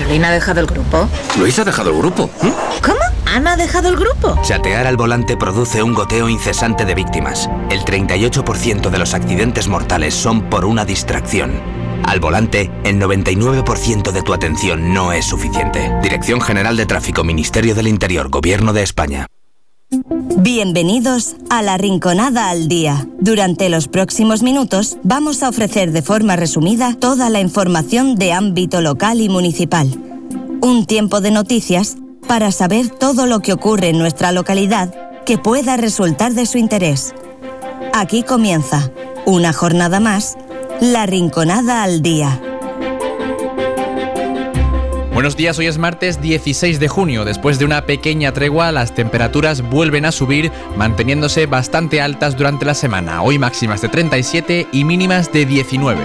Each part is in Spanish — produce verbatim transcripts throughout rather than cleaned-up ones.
¿Carolina ha dejado el grupo? Luis ha dejado el grupo. ¿Mm? ¿Cómo? ¿Ana ha dejado el grupo? Chatear al volante produce un goteo incesante de víctimas. El treinta y ocho por ciento de los accidentes mortales son por una distracción. Al volante, el noventa y nueve por ciento de tu atención no es suficiente. Dirección General de Tráfico, Ministerio del Interior, Gobierno de España. Bienvenidos a La Rinconada al Día. Durante los próximos minutos vamos a ofrecer de forma resumida toda la información de ámbito local y municipal. Un tiempo de noticias para saber todo lo que ocurre en nuestra localidad que pueda resultar de su interés. Aquí comienza, una jornada más, La Rinconada al Día. Buenos días, hoy es martes dieciséis de junio. Después de una pequeña tregua, las temperaturas vuelven a subir, manteniéndose bastante altas durante la semana. Hoy máximas de treinta y siete y mínimas de diecinueve.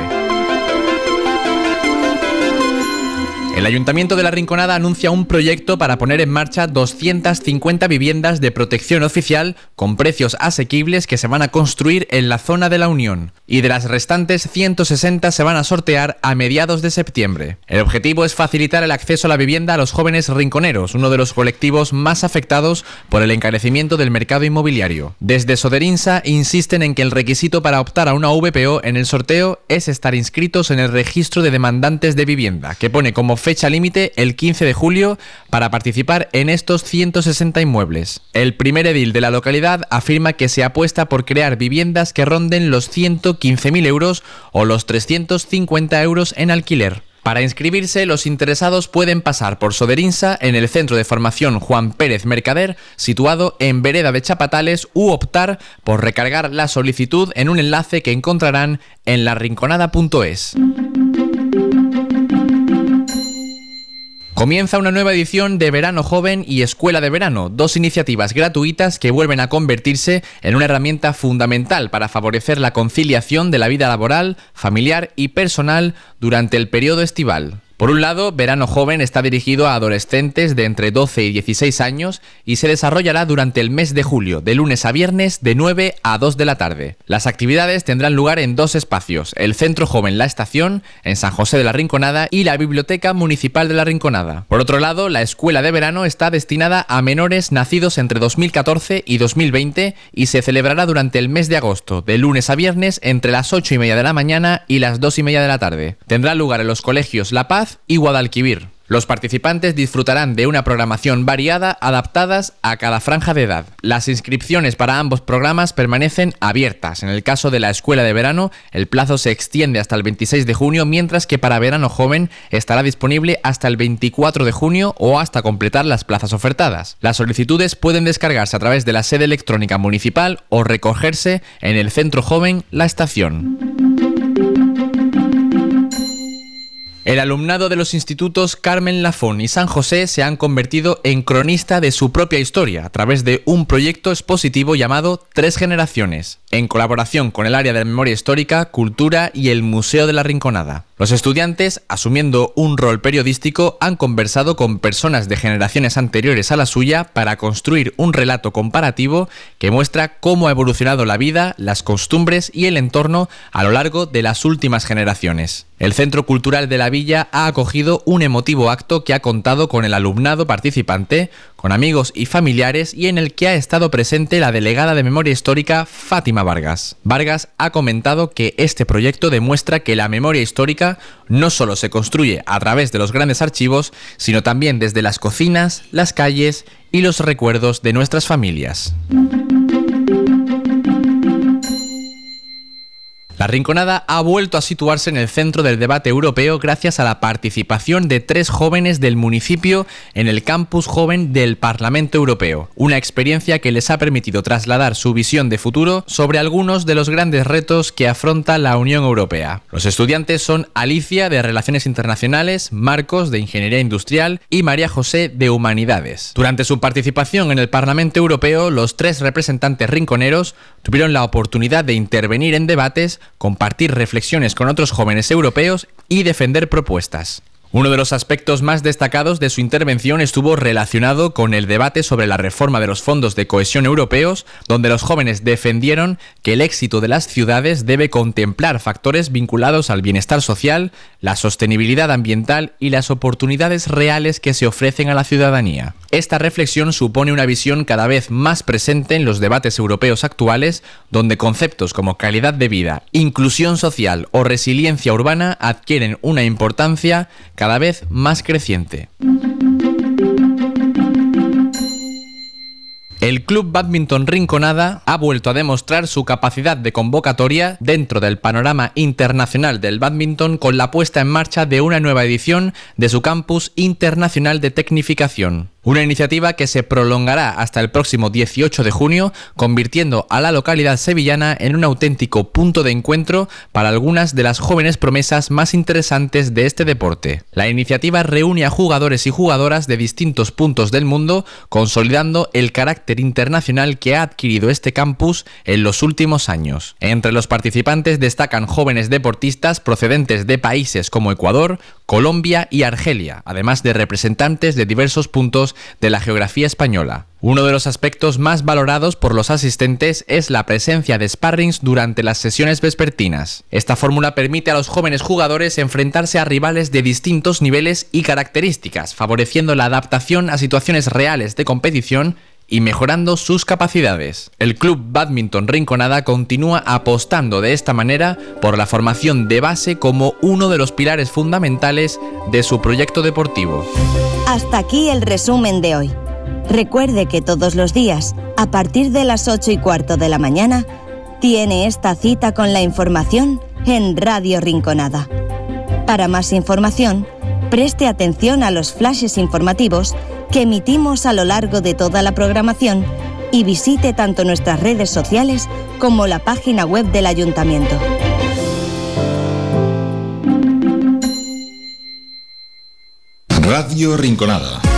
El Ayuntamiento de La Rinconada anuncia un proyecto para poner en marcha doscientas cincuenta viviendas de protección oficial con precios asequibles que se van a construir en la zona de la Unión. Y de las restantes, ciento sesenta se van a sortear a mediados de septiembre. El objetivo es facilitar el acceso a la vivienda a los jóvenes rinconeros, uno de los colectivos más afectados por el encarecimiento del mercado inmobiliario. Desde Soderinsa insisten en que el requisito para optar a una V P O en el sorteo es estar inscritos en el registro de demandantes de vivienda, que pone como fecha límite el quince de julio para participar en estos ciento sesenta inmuebles. El primer edil de la localidad afirma que se apuesta por crear viviendas que ronden los ciento quince mil euros o los trescientos cincuenta euros en alquiler. Para inscribirse, los interesados pueden pasar por Soderinsa en el Centro de Formación Juan Pérez Mercader, situado en Vereda de Chapatales, u optar por recargar la solicitud en un enlace que encontrarán en la rinconada punto es. Comienza una nueva edición de Verano Joven y Escuela de Verano, dos iniciativas gratuitas que vuelven a convertirse en una herramienta fundamental para favorecer la conciliación de la vida laboral, familiar y personal durante el periodo estival. Por un lado, Verano Joven está dirigido a adolescentes de entre doce y dieciséis años y se desarrollará durante el mes de julio, de lunes a viernes, de nueve a dos de la tarde. Las actividades tendrán lugar en dos espacios, el Centro Joven La Estación, en San José de la Rinconada, y la Biblioteca Municipal de la Rinconada. Por otro lado, la Escuela de Verano está destinada a menores nacidos entre dos mil catorce y dos mil veinte y se celebrará durante el mes de agosto, de lunes a viernes, entre las ocho y media de la mañana y las dos y media de la tarde. Tendrá lugar en los colegios La Paz y Guadalquivir. Los participantes disfrutarán de una programación variada adaptadas a cada franja de edad. Las inscripciones para ambos programas permanecen abiertas. En el caso de la Escuela de Verano, el plazo se extiende hasta el veintiséis de junio, mientras que para Verano Joven estará disponible hasta el veinticuatro de junio o hasta completar las plazas ofertadas. Las solicitudes pueden descargarse a través de la sede electrónica municipal o recogerse en el Centro Joven La Estación. El alumnado de los institutos Carmen Lafón y San José se han convertido en cronista de su propia historia a través de un proyecto expositivo llamado Tres Generaciones, en colaboración con el área de memoria histórica, cultura y el Museo de la Rinconada. Los estudiantes, asumiendo un rol periodístico, han conversado con personas de generaciones anteriores a la suya para construir un relato comparativo que muestra cómo ha evolucionado la vida, las costumbres y el entorno a lo largo de las últimas generaciones. El Centro Cultural de la Villa ha acogido un emotivo acto que ha contado con el alumnado participante, con amigos y familiares, y en el que ha estado presente la delegada de Memoria Histórica Fátima Vargas. Vargas ha comentado que este proyecto demuestra que la memoria histórica no solo se construye a través de los grandes archivos, sino también desde las cocinas, las calles y los recuerdos de nuestras familias. La Rinconada ha vuelto a situarse en el centro del debate europeo gracias a la participación de tres jóvenes del municipio en el Campus Joven del Parlamento Europeo, una experiencia que les ha permitido trasladar su visión de futuro sobre algunos de los grandes retos que afronta la Unión Europea. Los estudiantes son Alicia, de Relaciones Internacionales, Marcos, de Ingeniería Industrial, y María José, de Humanidades. Durante su participación en el Parlamento Europeo, los tres representantes rinconeros tuvieron la oportunidad de intervenir en debates, compartir reflexiones con otros jóvenes europeos y defender propuestas. Uno de los aspectos más destacados de su intervención estuvo relacionado con el debate sobre la reforma de los fondos de cohesión europeos, donde los jóvenes defendieron que el éxito de las ciudades debe contemplar factores vinculados al bienestar social, la sostenibilidad ambiental y las oportunidades reales que se ofrecen a la ciudadanía. Esta reflexión supone una visión cada vez más presente en los debates europeos actuales, donde conceptos como calidad de vida, inclusión social o resiliencia urbana adquieren una importancia cada vez más creciente. El Club Bádminton Rinconada ha vuelto a demostrar su capacidad de convocatoria dentro del panorama internacional del bádminton con la puesta en marcha de una nueva edición de su Campus Internacional de Tecnificación. Una iniciativa que se prolongará hasta el próximo dieciocho de junio, convirtiendo a la localidad sevillana en un auténtico punto de encuentro para algunas de las jóvenes promesas más interesantes de este deporte. La iniciativa reúne a jugadores y jugadoras de distintos puntos del mundo, consolidando el carácter internacional que ha adquirido este campus en los últimos años. Entre los participantes destacan jóvenes deportistas procedentes de países como Ecuador, Colombia y Argelia, además de representantes de diversos puntos de la geografía española. Uno de los aspectos más valorados por los asistentes es la presencia de sparrings durante las sesiones vespertinas. Esta fórmula permite a los jóvenes jugadores enfrentarse a rivales de distintos niveles y características, favoreciendo la adaptación a situaciones reales de competición y mejorando sus capacidades. El Club Bádminton Rinconada continúa apostando de esta manera por la formación de base como uno de los pilares fundamentales de su proyecto deportivo. Hasta aquí el resumen de hoy. Recuerde que todos los días, a partir de las ocho y cuarto de la mañana, tiene esta cita con la información en Radio Rinconada. Para más información, preste atención a los flashes informativos que emitimos a lo largo de toda la programación y visite tanto nuestras redes sociales como la página web del Ayuntamiento. Radio Rinconada.